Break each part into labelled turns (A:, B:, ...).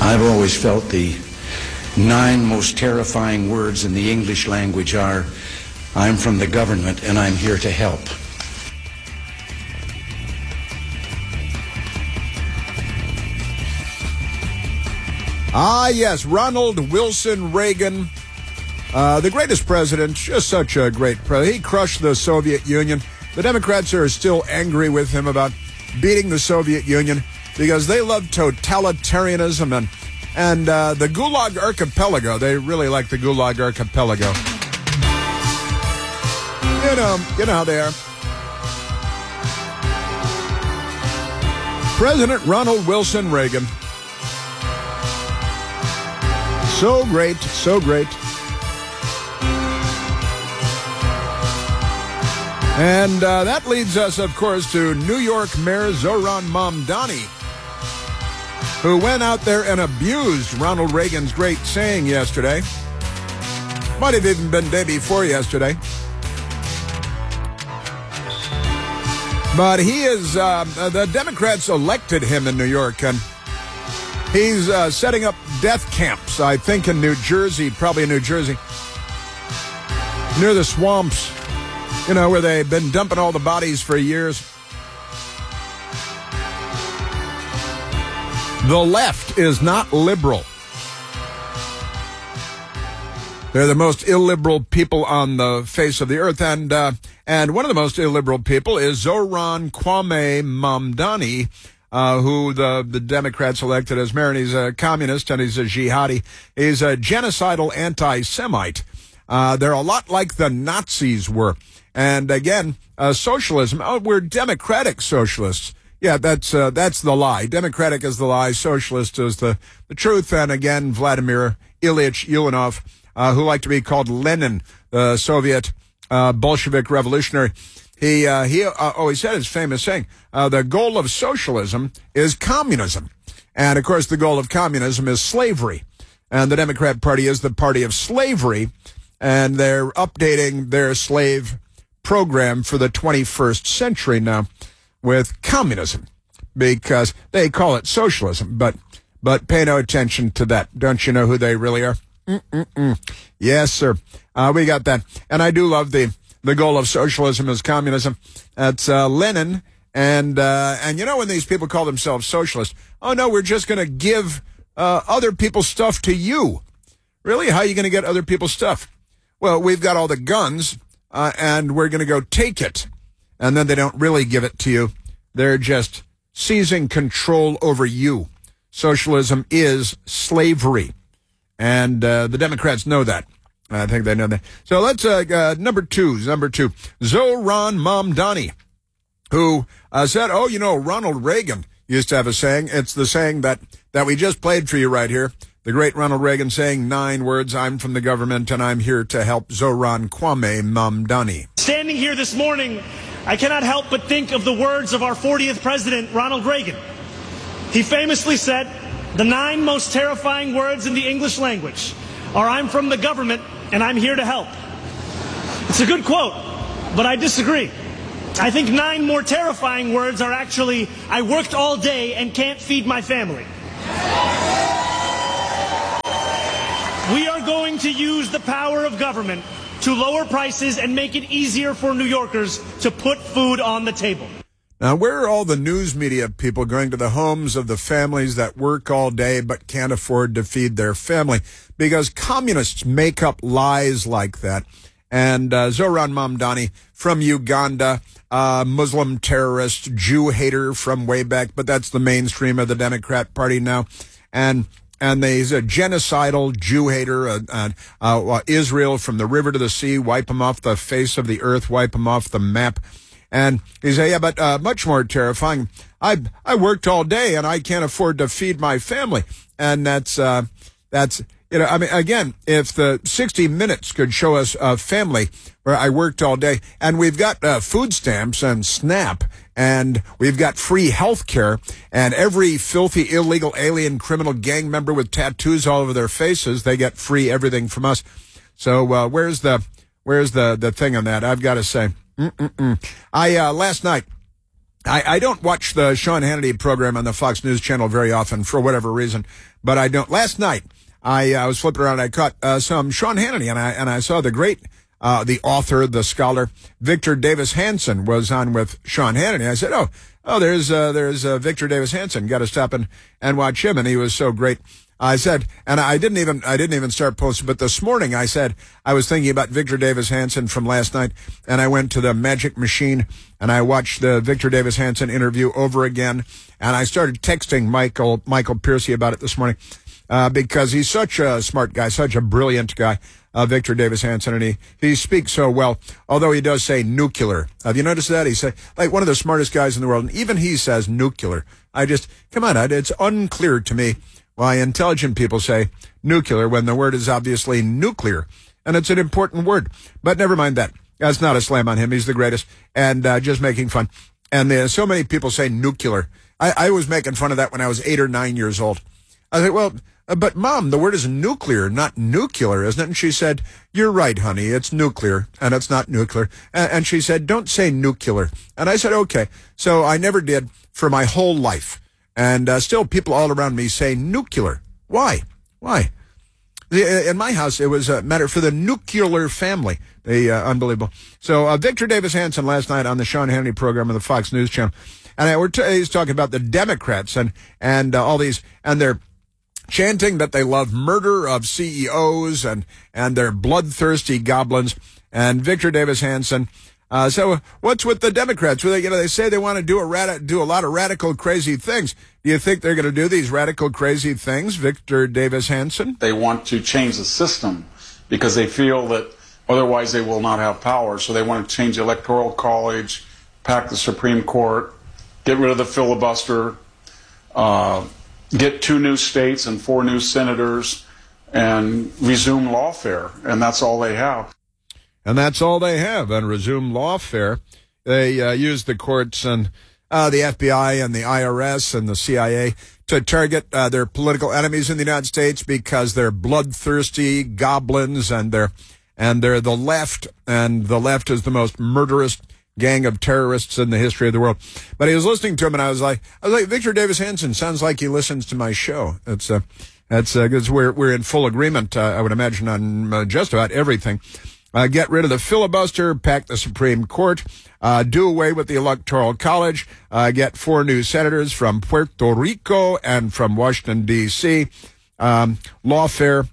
A: I've always felt the 9 most terrifying words in the English language are, I'm from the government and I'm here to help.
B: Ah, yes, Ronald Wilson Reagan, the greatest president, just such a great president. He crushed the Soviet Union. The Democrats are still angry with him about beating the Soviet Union because they love totalitarianism and the Gulag Archipelago. They really like the Gulag Archipelago. You know how they are. President Ronald Wilson Reagan. So great, so great. And that leads us, of course, to New York Mayor Zohran Mamdani, who went out there and abused Ronald Reagan's great saying yesterday. Might have even been day before yesterday. But he is, the Democrats elected him in New York, and he's setting up death camps, I think, in New Jersey, probably in New Jersey, near the swamps, where they've been dumping all the bodies for years. The left is not liberal. They're the most illiberal people on the face of the earth, and one of the most illiberal people is Zohran Kwame Mamdani, who the Democrats elected as mayor, and he's a communist and he's a jihadi. He's a genocidal anti-Semite. They're a lot like the Nazis were. And again, socialism, we're democratic socialists. Yeah, that's the lie. Democratic is the lie. Socialist is the truth. And again, Vladimir Ilyich Ulyanov, who liked to be called Lenin, the Soviet Bolshevik revolutionary. He always said his famous saying, the goal of socialism is communism. And, of course, the goal of communism is slavery. And the Democrat Party is the party of slavery. And they're updating their slave program for the 21st century now with communism because they call it socialism. But pay no attention to that. Don't you know who they really are? Yes, sir. We got that. And I do love the goal of socialism is communism. That's Lenin. And when these people call themselves socialists, oh, no, we're just going to give other people's stuff to you. Really? How are you going to get other people's stuff? Well, we've got all the guns, and we're going to go take it. And then they don't really give it to you. They're just seizing control over you. Socialism is slavery. And the Democrats know that. I think they know that. So let's, number two, Zohran Mamdani, who said, Ronald Reagan used to have a saying. It's the saying that we just played for you right here. The great Ronald Reagan saying 9 words, I'm from the government and I'm here to help. Zohran Kwame Mamdani.
C: Standing here this morning, I cannot help but think of the words of our 40th president, Ronald Reagan. He famously said, the 9 most terrifying words in the English language are I'm from the government and I'm here to help. It's a good quote, but I disagree. I think 9 more terrifying words are actually, I worked all day and can't feed my family. We are going to use the power of government to lower prices and make it easier for New Yorkers to put food on the table.
B: Now, where are all the news media people going to the homes of the families that work all day but can't afford to feed their family? Because communists make up lies like that. And Zohran Mamdani from Uganda, Muslim terrorist, Jew hater from way back, but that's the mainstream of the Democrat Party now. And he's a genocidal Jew hater, Israel from the river to the sea, wipe him off the face of the earth, wipe him off the map. And he said, yeah, but much more terrifying, I worked all day and I can't afford to feed my family. And that's again, if the 60 Minutes could show us a family where I worked all day, and we've got food stamps and SNAP, and we've got free health care, and every filthy, illegal, alien, criminal gang member with tattoos all over their faces, they get free everything from us. So where's the thing on that? I've got to say, last night I don't watch the Sean Hannity program on the Fox News Channel very often for whatever reason, but I don't. Last night, I was flipping around. I caught some Sean Hannity, and I saw the great, the author, the scholar, Victor Davis Hanson was on with Sean Hannity. I said, oh, there's Victor Davis Hanson. Got to stop and watch him, and he was so great. I said, and I didn't even start posting, but this morning I said I was thinking about Victor Davis Hanson from last night, and I went to the Magic Machine and I watched the Victor Davis Hanson interview over again, and I started texting Michael Piercy about it this morning, because he's such a smart guy, such a brilliant guy, Victor Davis Hanson, and he speaks so well, although he does say nuclear. Have you noticed that? He said, like, one of the smartest guys in the world, and even he says nuclear. Come on, it's unclear to me why intelligent people say nuclear when the word is obviously nuclear, and it's an important word. But never mind that. That's not a slam on him. He's the greatest, and just making fun. And so many people say nuclear. I was making fun of that when I was 8 or 9 years old. I said, well, but Mom, the word is nuclear, not nuclear, isn't it? And she said, you're right, honey, it's nuclear, and it's not nuclear. And she said, don't say nuclear. And I said, okay. So I never did for my whole life. And still people all around me say nuclear. Why? In my house, it was a matter for the nuclear family. Unbelievable. So Victor Davis Hanson last night on the Sean Hannity program on the Fox News Channel. And he's talking about the Democrats and all these, and they're chanting that they love murder of CEOs and they're bloodthirsty goblins. And Victor Davis Hanson. So what's with the Democrats? Well, they say they want to do a lot of radical, crazy things. Do you think they're going to do these radical, crazy things, Victor Davis Hanson?
D: They want to change the system because they feel that otherwise they will not have power. So they want to change the Electoral College, pack the Supreme Court, get rid of the filibuster, get 2 new states and 4 new senators, and resume lawfare. And that's all they have.
B: And that's all they have, and resume lawfare. They use the courts and the FBI and the IRS and the CIA to target their political enemies in the United States because they're bloodthirsty goblins, and they're the left, and the left is the most murderous gang of terrorists in the history of the world. But he was listening to him, and I was like, Victor Davis Hanson sounds like he listens to my show. That's because we're in full agreement, I would imagine, on just about everything. Get rid of the filibuster, pack the Supreme Court, do away with the Electoral College, get 4 new senators from Puerto Rico and from Washington, D.C. Lawfare,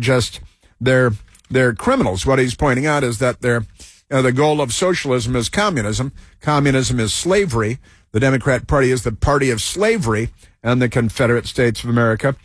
B: they're criminals. What he's pointing out is that the goal of socialism is communism. Communism is slavery. The Democrat Party is the party of slavery and the Confederate States of America.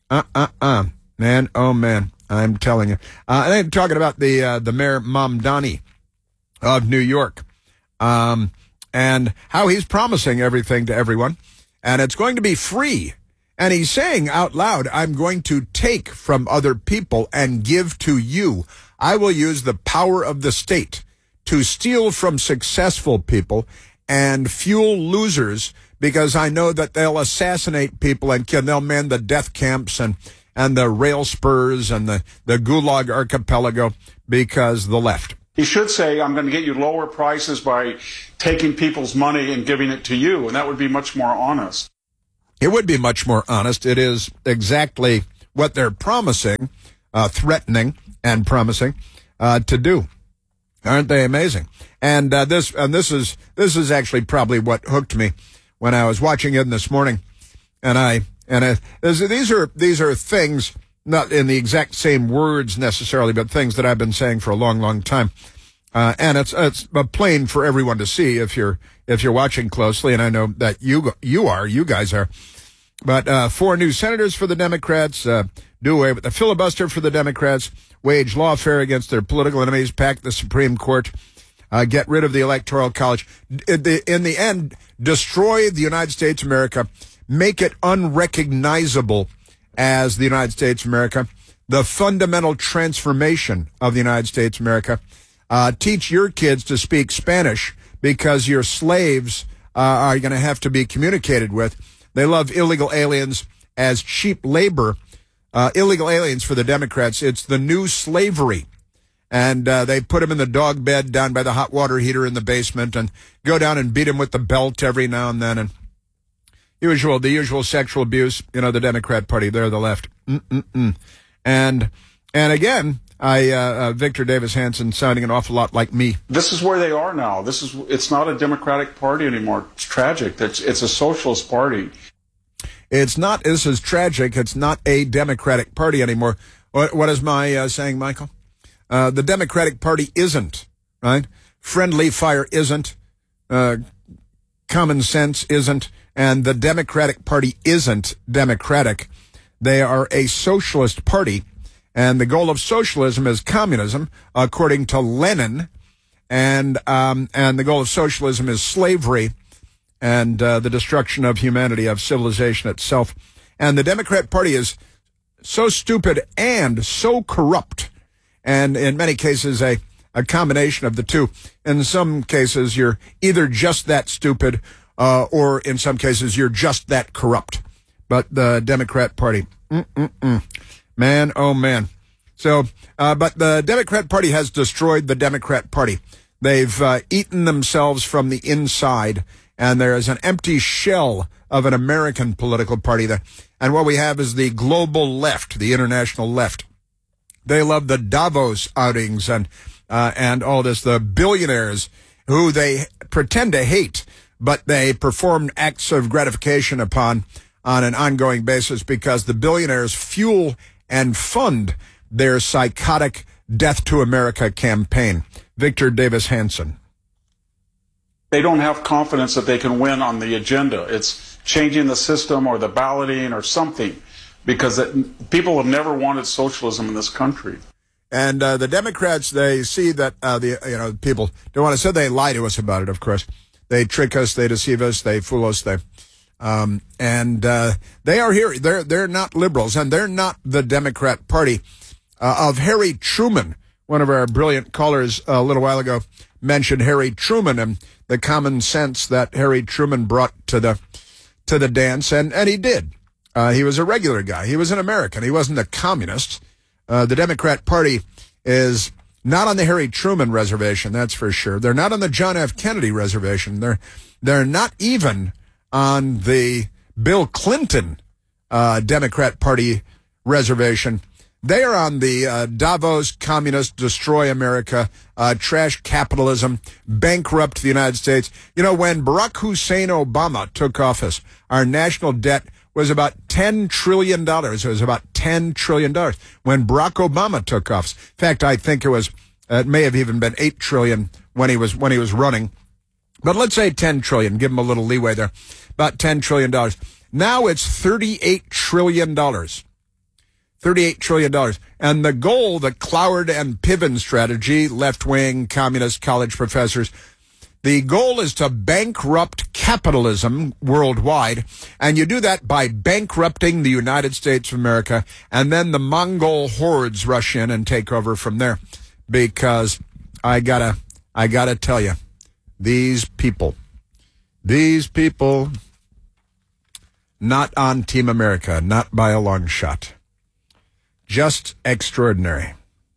B: Man, oh man. I'm telling you. And I'm talking about the Mayor Mamdani of New York, and how he's promising everything to everyone, and it's going to be free. And he's saying out loud, I'm going to take from other people and give to you. I will use the power of the state to steal from successful people and fuel losers, because I know that they'll assassinate people and kill. They'll man the death camps and the rail spurs and the Gulag Archipelago because the left.
D: He should say, I'm going to get you lower prices by taking people's money and giving it to you, and that would be much more honest.
B: It would be much more honest. It is exactly what they're promising, threatening and promising to do. Aren't they amazing? And this is actually probably what hooked me when I was watching it this morning, and these are things, not in the exact same words necessarily, but things that I've been saying for a long, long time. And it's plain for everyone to see if you're watching closely, and I know that you guys are. But 4 new senators for the Democrats, do away with the filibuster for the Democrats, wage lawfare against their political enemies, pack the Supreme Court, get rid of the Electoral College. In the end, destroy the United States of America. Make it unrecognizable as the United States of America, the fundamental transformation of the United States of America. Teach your kids to speak Spanish because your slaves are going to have to be communicated with. They love illegal aliens as cheap labor. Illegal aliens for the Democrats, it's the new slavery. And they put him in the dog bed down by the hot water heater in the basement and go down and beat him with the belt every now and then. And the usual sexual abuse, the Democrat Party, they're the left. And again, Victor Davis Hanson sounding an awful lot like me.
D: This is where they are now. It's not a Democratic Party anymore. It's tragic. It's a socialist party.
B: This is tragic. It's not a Democratic Party anymore. What is my saying, Michael? The Democratic Party isn't, right? Friendly fire isn't. Common sense isn't. And the Democratic Party isn't democratic. They are a socialist party. And the goal of socialism is communism, according to Lenin. And the goal of socialism is slavery and the destruction of humanity, of civilization itself. And the Democrat Party is so stupid and so corrupt, and in many cases a combination of the two. In some cases, you're either just that stupid, or in some cases, you're just that corrupt. But the Democrat Party, man, oh man. So, but the Democrat Party has destroyed the Democrat Party. They've eaten themselves from the inside, and there is an empty shell of an American political party there. And what we have is the global left, the international left. They love the Davos outings and all this, the billionaires who they pretend to hate, but they perform acts of gratification upon on an ongoing basis because the billionaires fuel and fund their psychotic Death to America campaign. Victor Davis Hanson.
D: They don't have confidence that they can win on the agenda. It's changing the system or the balloting or something, because people have never wanted socialism in this country.
B: And the Democrats, they see that people don't want to say, they lie to us about it. Of course, they trick us, they deceive us, they fool us. They are here. They're not liberals, and they're not the Democrat Party of Harry Truman. One of our brilliant callers a little while ago mentioned Harry Truman and the common sense that Harry Truman brought to the dance, and he did. He was a regular guy. He was an American. He wasn't a communist. The Democrat Party is not on the Harry Truman reservation, that's for sure. They're not on the John F. Kennedy reservation. They're not even on the Bill Clinton Democrat Party reservation. They are on the Davos communist, destroy America, trash capitalism, bankrupt the United States. When Barack Hussein Obama took office, our national debt was about $10 trillion. It was about $10 trillion when Barack Obama took office. In fact, I think it may have even been $8 trillion when he was running. But let's say $10 trillion. Give him a little leeway there. About $10 trillion. Now it's $38 trillion. $38 trillion. And the goal, the Cloward and Piven strategy, left-wing communist college professors, the goal is to bankrupt capitalism worldwide, and you do that by bankrupting the United States of America, and then the Mongol hordes rush in and take over from there. Because I gotta tell you, these people, not on Team America, not by a long shot. Just extraordinary.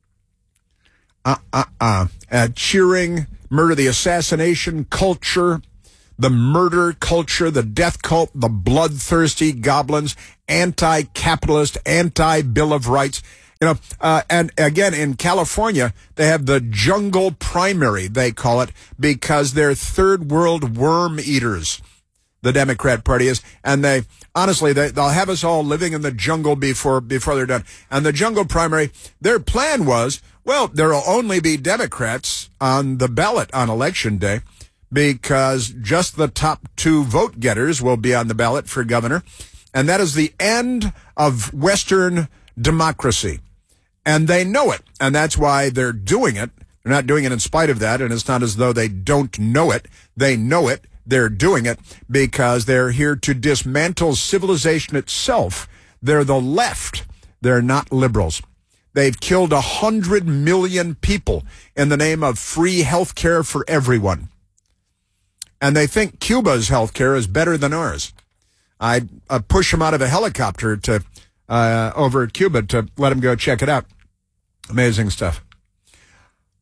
B: Cheering murder, the assassination culture, the murder culture, the death cult, the bloodthirsty goblins, anti-capitalist, anti-Bill of Rights. And again, in California, they have the jungle primary, they call it, because they're third world worm eaters. The Democrat Party is, and they'll have us all living in the jungle before they're done. And the jungle primary, their plan was, well, there'll only be Democrats on the ballot on Election Day because just the top 2 vote getters will be on the ballot for governor. And that is the end of Western democracy. And they know it. And that's why they're doing it. They're not doing it in spite of that. And it's not as though they don't know it. They know it. They're doing it because they're here to dismantle civilization itself. They're the left. They're not liberals. They've killed 100 million people in the name of free health care for everyone. And they think Cuba's health care is better than ours. I'd push them out of a helicopter over at Cuba to let them go check it out. Amazing stuff.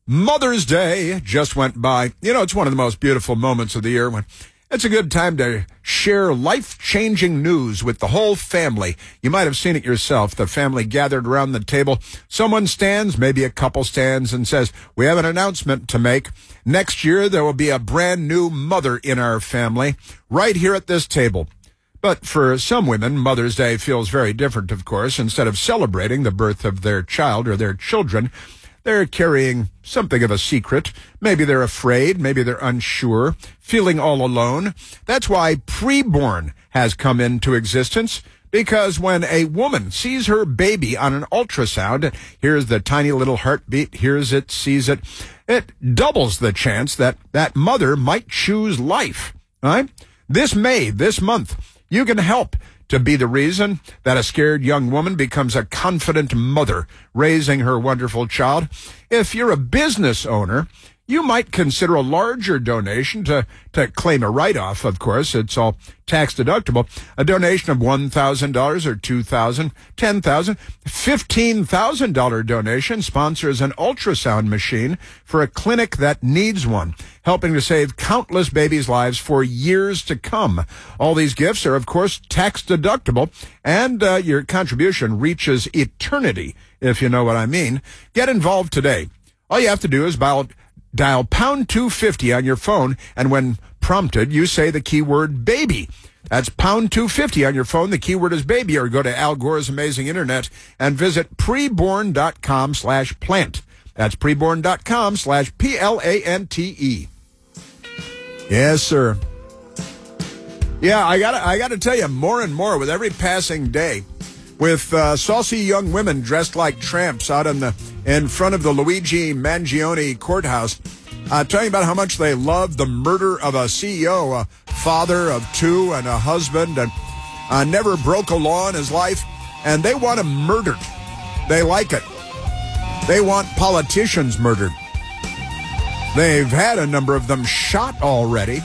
B: Mother's Day just went by. You know, it's one of the most beautiful moments of the year when it's a good time to share life-changing news with the whole family. You might have seen it yourself. The family gathered around the table. Someone stands, maybe a couple stands, and says, "We have an announcement to make. Next year, there will be a brand new mother in our family right here at this table." But for some women, Mother's Day feels very different, of course. Instead of celebrating the birth of their child or their children, they're carrying something of a secret. Maybe they're afraid. Maybe they're unsure, feeling all alone. That's why Preborn has come into existence, because when a woman sees her baby on an ultrasound, hears the tiny little heartbeat, hears it, sees it, it doubles the chance that that mother might choose life. Right? This month, you can help to be the reason that a scared young woman becomes a confident mother raising her wonderful child. If you're a business owner, you might consider a larger donation to claim a write-off, of course. It's all tax deductible. A donation of $1,000 or $2,000, $10,000, $15,000 donation sponsors an ultrasound machine for a clinic that needs one, helping to save countless babies' lives for years to come. All these gifts are, of course, tax deductible, and your contribution reaches eternity, if you know what I mean. Get involved today. All you have to do is dial pound 250 on your phone, and when prompted, you say the keyword baby. That's pound 250 on your phone. The keyword is baby, or go to Al Gore's amazing internet and visit preborn.com/plant. That's preborn.com/PLANTE. Yes, sir. Yeah, I gotta tell you, more and more with every passing day, with saucy young women dressed like tramps out in front of the Luigi Mangione courthouse, talking about how much they love the murder of a CEO, a father of two and a husband, and never broke a law in his life, and they want him murdered. They like it. They want politicians murdered. They've had a number of them shot already.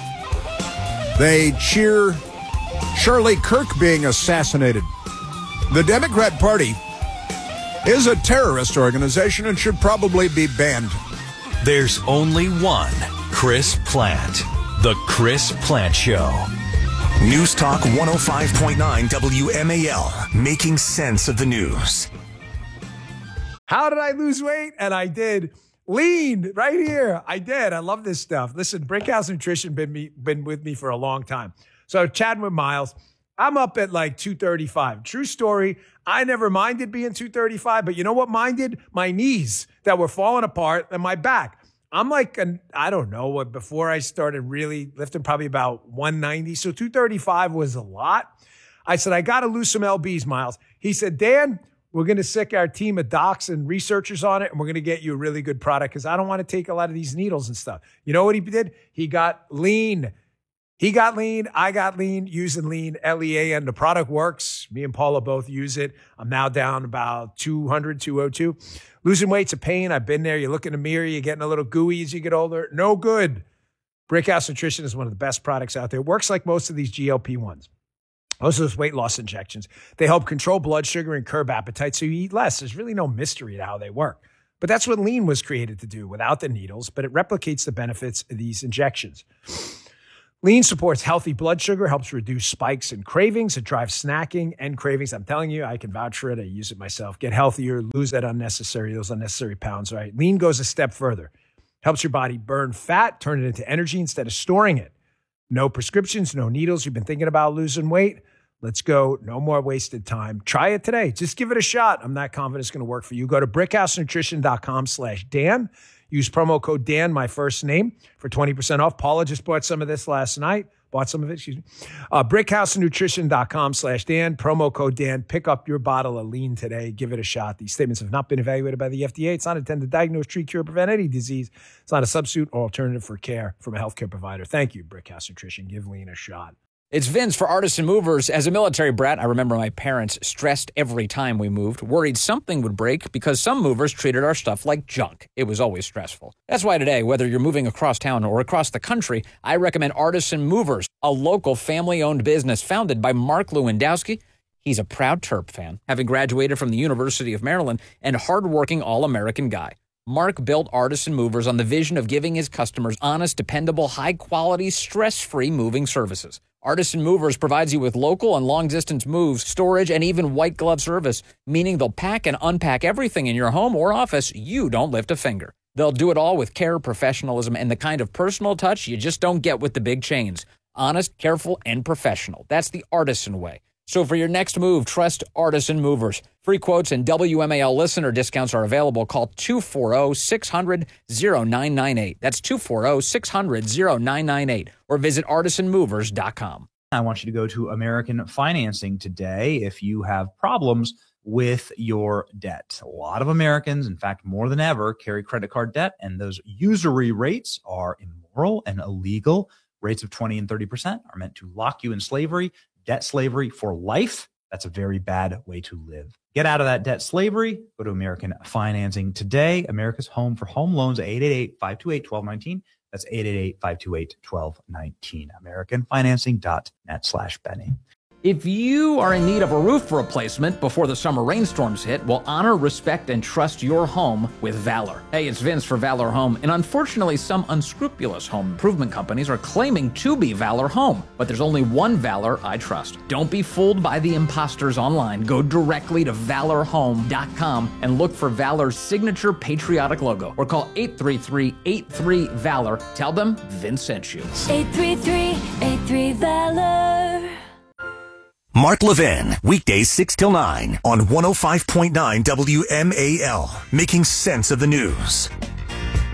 B: They cheer Charlie Kirk being assassinated. The Democrat Party is a terrorist organization and should probably be banned.
E: There's only one Chris Plant. The Chris Plant Show. News Talk 105.9 WMAL. Making sense of the news.
F: How did I lose weight? And I did. Lean right here. I did. I love this stuff. Listen, Brickhouse Nutrition been with me for a long time. So chatting with Miles, I'm up at like 235. True story. I never minded being 235, but you know what minded? My knees that were falling apart and my back. I'm like, I don't know, before I started really lifting, probably about 190. So 235 was a lot. I said, I got to lose some LBs, Miles. He said, Dan, we're going to sick our team of docs and researchers on it, and we're going to get you a really good product because I don't want to take a lot of these needles and stuff. You know what he did? He got lean. He got lean. I got lean using lean, LEAN. The product works. Me and Paula both use it. I'm now down about 200, 202. Losing weight's a pain. I've been there. You look in the mirror, you're getting a little gooey as you get older. No good. Brickhouse Nutrition is one of the best products out there. It works like most of these GLP-1s. Most of those weight loss injections. They help control blood sugar and curb appetite so you eat less. There's really no mystery to how they work. But that's what lean was created to do without the needles, but it replicates the benefits of these injections. Lean supports healthy blood sugar, helps reduce spikes and cravings. It drives snacking and cravings. I'm telling you, I can vouch for it. I use it myself. Get healthier, lose those unnecessary pounds, right? Lean goes a step further. Helps your body burn fat, turn it into energy instead of storing it. No prescriptions, no needles. You've been thinking about losing weight? Let's go. No more wasted time. Try it today. Just give it a shot. I'm not confident it's going to work for you. Go to brickhousenutrition.com/Dan. Use promo code Dan, my first name, for 20% off. Paula just bought some of this last night. brickhousenutrition.com/Dan. Promo code Dan. Pick up your bottle of lean today. Give it a shot. These statements have not been evaluated by the FDA. It's not intended to diagnose, treat, cure, prevent any disease. It's not a substitute or alternative for care from a healthcare provider. Thank you, Brickhouse Nutrition. Give lean a shot.
G: It's Vince for Artisan Movers. As a military brat, I remember my parents stressed every time we moved, worried something would break because some movers treated our stuff like junk. It was always stressful. That's why today, whether you're moving across town or across the country, I recommend Artisan Movers, a local family-owned business founded by Mark Lewandowski. He's a proud Terp fan, having graduated from the University of Maryland and hardworking all-American guy. Mark built Artisan Movers on the vision of giving his customers honest, dependable, high-quality, stress-free moving services. Artisan Movers provides you with local and long-distance moves, storage, and even white glove service, meaning they'll pack and unpack everything in your home or office. You don't lift a finger. They'll do it all with care, professionalism, and the kind of personal touch you just don't get with the big chains. Honest, careful, and professional. That's the Artisan way. So for your next move, trust Artisan Movers. Free quotes and WMAL listener discounts are available. Call 240-600-0998. That's 240-600-0998. Or visit artisanmovers.com.
H: I want you to go to American Financing today if you have problems with your debt. A lot of Americans, in fact, more than ever, carry credit card debt, and those usury rates are immoral and illegal. Rates of 20 and 30% are meant to lock you in slavery, debt slavery for life. That's a very bad way to live. Get out of that debt slavery. Go to American Financing today. America's home for home loans, 888-528-1219. That's 888-528-1219. AmericanFinancing.net/Benny.
G: If you are in need of a roof replacement before the summer rainstorms hit, well, honor, respect, and trust your home with Valor. Hey, it's Vince for Valor Home, and unfortunately, some unscrupulous home improvement companies are claiming to be Valor Home, but there's only one Valor I trust. Don't be fooled by the imposters online. Go directly to ValorHome.com and look for Valor's signature patriotic logo, or call 833-83-VALOR. Tell them Vince sent you.
I: 833-83-VALOR.
E: Mark Levin, weekdays 6 till 9 on 105.9 WMAL, making sense of the news.